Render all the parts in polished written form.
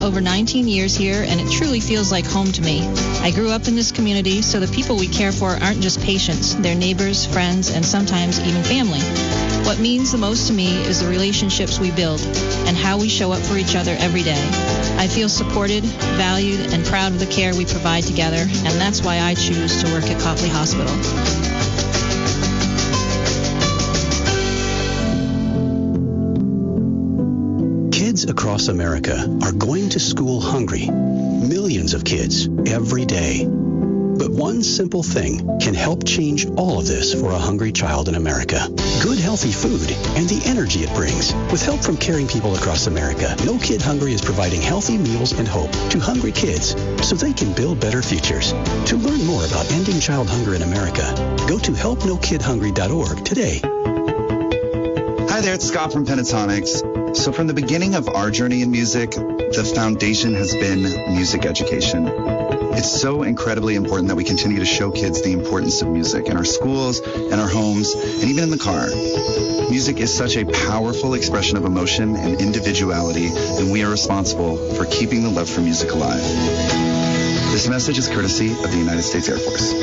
Over 19 years here, and it truly feels like home to me. I grew up in this community, so the people we care for aren't just patients. They're neighbors, friends, and sometimes even family. What means the most to me is the relationships we build and how we show up for each other every day. I feel supported, valued, and proud of the care we provide together, and that's why I choose to work at Copley Hospital. Kids across America are going to school hungry. Millions of kids every day. But one simple thing can help change all of this for a hungry child in America. Good, healthy food and the energy it brings. With help from caring people across America, No Kid Hungry is providing healthy meals and hope to hungry kids so they can build better futures. To learn more about ending child hunger in America, go to helpnokidhungry.org today. Hi there, it's Scott from Pentatonics. So from the beginning of our journey in music, the foundation has been music education. It's so incredibly important that we continue to show kids the importance of music in our schools, in our homes, and even in the car. Music is such a powerful expression of emotion and individuality, and we are responsible for keeping the love for music alive. This message is courtesy of the United States Air Force.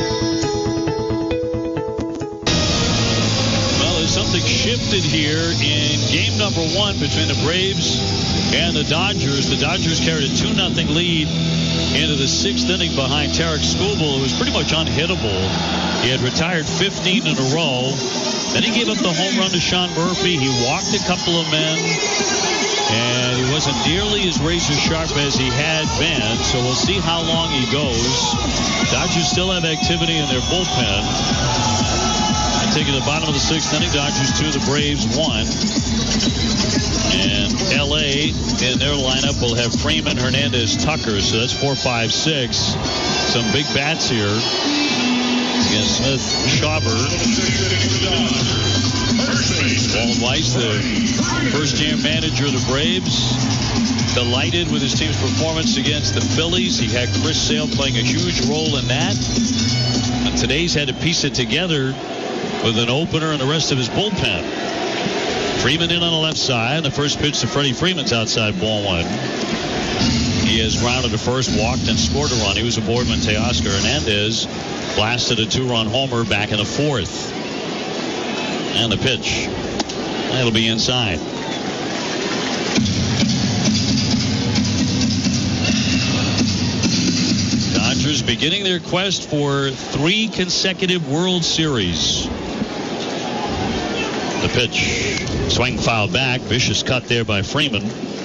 Something shifted here in game number 1 between the Braves and the Dodgers. The Dodgers carried a 2-0 lead into the 6th inning behind Tarek Skubal, who was pretty much unhittable. He had retired 15 in a row. Then he gave up the home run to Sean Murphy. He walked a couple of men, and he wasn't nearly as razor sharp as he had been. So we'll see how long he goes. Dodgers still have activity in their bullpen. Taking the bottom of the 6th inning, Dodgers 2, the Braves 1. And L.A. in their lineup will have Freeman, Hernandez, Tucker. So that's 4, 5, 6. Some big bats here against Smith, Schauber. Walt Weiss, the first-year manager of the Braves, delighted with his team's performance against the Phillies. He had Chris Sale playing a huge role in that. And today's had to piece it together with an opener and the rest of his bullpen. Freeman in on the left side. The first pitch to Freddie Freeman's outside, ball 1. He has grounded to first, walked, and scored a run. He was aboard when Teoscar Hernandez blasted a 2-run homer back in the 4th. And the pitch. That'll be inside. Dodgers beginning their quest for 3 consecutive World Series. The pitch. Swing foul back. Vicious cut there by Freeman.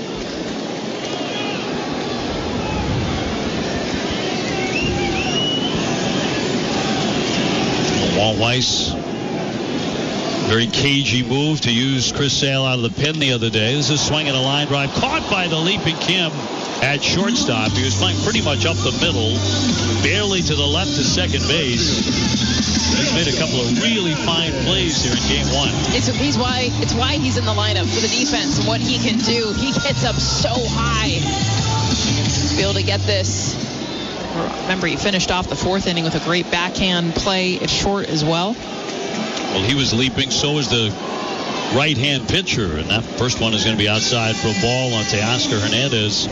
Walt Weiss. Very cagey move to use Chris Sale out of the pen the other day. This is a swing and a line drive. Caught by the leaping Kim at shortstop. He was playing pretty much up the middle. Barely to the left to second base. He's made a couple of really fine plays here in game 1. It's why he's in the lineup for the defense and what he can do. He gets up so high to be able to get this. Remember, he finished off the 4th inning with a great backhand play at short as well. Well, he was leaping. So was the right-hand pitcher, and that first one is going to be outside for a ball on Teoscar Hernandez.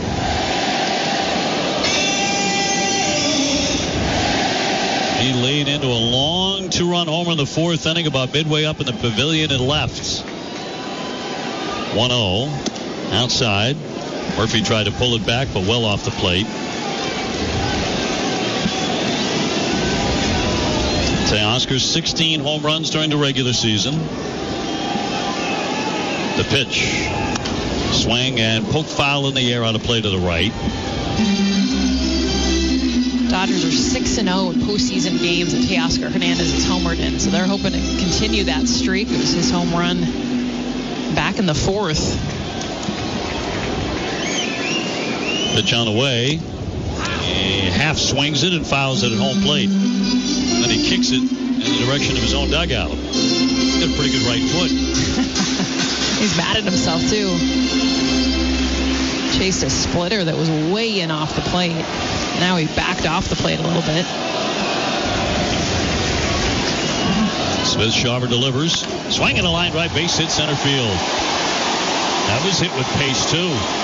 He laid into a long 2-run homer in the 4th inning, about midway up in the pavilion and left. 1-0 outside. Murphy tried to pull it back, but well off the plate. Teoscar's 16 home runs during the regular season. The pitch. Swing and poke foul in the air on a play to the right. Dodgers are 6-0 in postseason games that Teoscar Hernandez has homered in, so they're hoping to continue that streak. It was his home run back in the 4th. Pitch on the way. He half swings it and fouls it at home plate. Then he kicks it in the direction of his own dugout. He's got a pretty good right foot. He's mad at himself, too. Chased a splitter that was way in off the plate. Now he backed off the plate a little bit. Smith Schauber delivers. Swinging a line right, base hit center field. That was hit with pace, too.